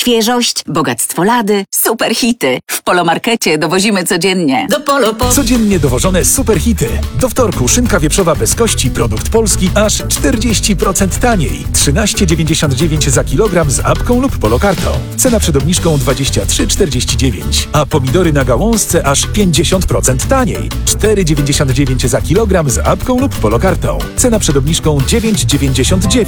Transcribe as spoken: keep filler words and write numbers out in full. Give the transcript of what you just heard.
Świeżość, bogactwo lady, super hity. W Polomarkecie dowozimy codziennie. Do Polo po... Codziennie dowożone super hity. Do wtorku szynka wieprzowa bez kości, produkt polski, aż czterdzieści procent taniej. trzynaście dziewięćdziesiąt dziewięć za kilogram z apką lub polokartą. Cena przed obniżką dwadzieścia trzy czterdzieści dziewięć. A pomidory na gałązce aż pięćdziesiąt procent taniej. cztery dziewięćdziesiąt dziewięć za kilogram z apką lub polokartą. Cena przed obniżką dziewięć dziewięćdziesiąt dziewięć.